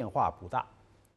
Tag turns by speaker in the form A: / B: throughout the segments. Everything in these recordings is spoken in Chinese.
A: 化不大。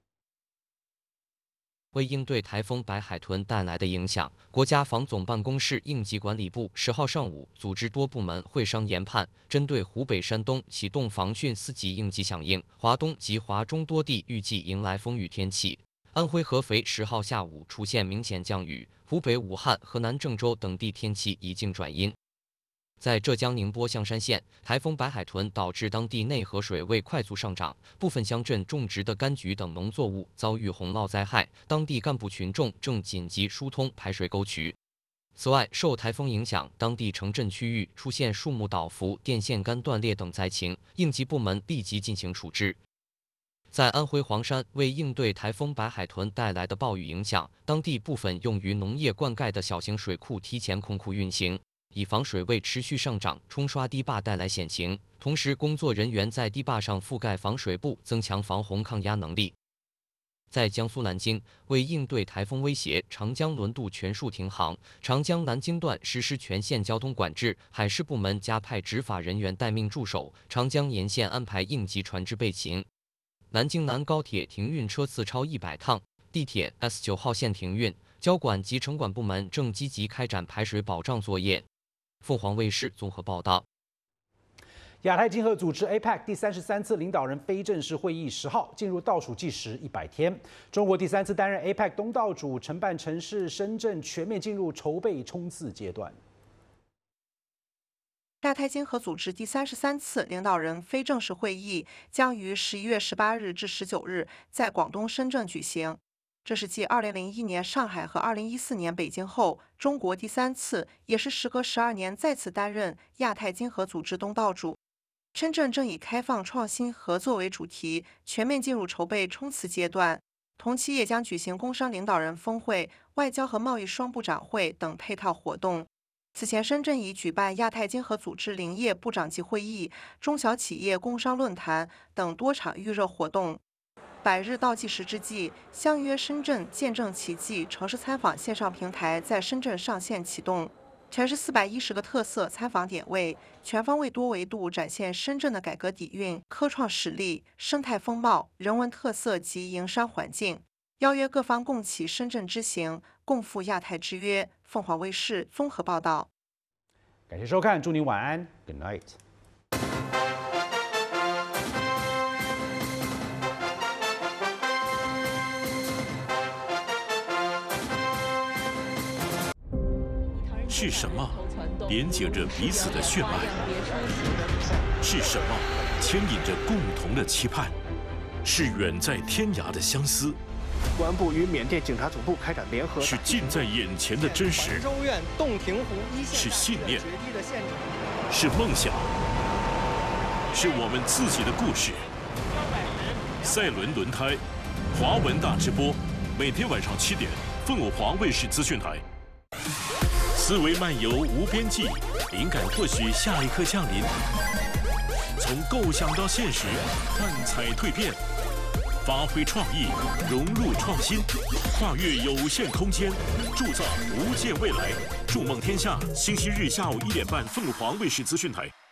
B: 为应对台风白海豚带来的影响，国家防总办公室应急管理部10号上午组织多部门会商研判，针对湖北、山东启动防汛4级应急响应，华东及华中多地预计迎来风雨天气。安徽合肥10号下午出现明显降雨，湖北武汉、河南郑州等地天气已经转阴。 在浙江宁波象山县，台风白海豚导致当地内河水位快速上涨，部分乡镇种植的柑橘等农作物遭遇洪涝灾害，当地干部群众正紧急疏通排水沟渠。此外，受台风影响，当地城镇区域出现树木倒伏、电线杆断裂等灾情，应急部门立即进行处置。 在安徽黄山，为应对台风白海豚带来的暴雨影响，当地部分用于农业灌溉的小型水库提前空库运行。 以防水位持续上涨冲刷堤坝带来险情，同时工作人员在堤坝上覆盖防水布，增强防洪抗压能力。在江苏南京，为应对台风威胁，长江轮渡全数停航，长江南京段实施全线交通管制，海事部门加派执法人员待命驻守，长江沿线安排应急船只备勤。南京南高铁停运车次超100趟，地铁 S9号线停运，交管及城管部门正积极开展排水保障作业。 凤凰卫视综合报道。
A: 亚太经合组织 APEC 第33次领导人非正式会议10号进入倒数计时100天。中国第3次担任 APEC 东道主，承办城市深圳全面进入筹备冲刺阶段。
C: 亚太经合组织第33次领导人非正式会议将于11月18日至19日在广东深圳举行。 这是继2001年上海和2014年北京后，中国第3次，也是时隔12年再次担任亚太经合组织东道主。深圳正以开放、创新、合作为主题，全面进入筹备冲刺阶段。同期也将举行工商领导人峰会、外交和贸易双部长会等配套活动。此前，深圳已举办亚太经合组织林业部长级会议、中小企业工商论坛等多场预热活动。 100日倒计时之际，相约深圳见证奇迹城市参访线上平台在深圳上线启动，全市410个特色参访点位，全方位多维度展现深圳的改革底蕴、科创实力、生态风貌、人文特色及营商环境，邀约各方共启深圳之行，共赴亚太之约。凤凰卫视综合报道。
A: 感谢收看，祝您晚安 ，Good night。
D: 是什么连接着彼此的血脉？是什么牵引着共同的期盼？是远在天涯的相思。
E: 公安部与缅甸警察总部开展联合。
D: 是近在眼前的真实。
E: 州院洞庭湖一线。
D: 是信念。是梦想。是我们自己的故事。赛伦轮胎，华文大直播，每天晚上7点，凤凰卫视资讯台。 思维漫游无边际，灵感或许下一刻降临。从构想到现实，幻彩蜕变，发挥创意，融入创新，跨越有限空间，铸造无限未来。筑梦天下，星期日下午1点半，凤凰卫视资讯台。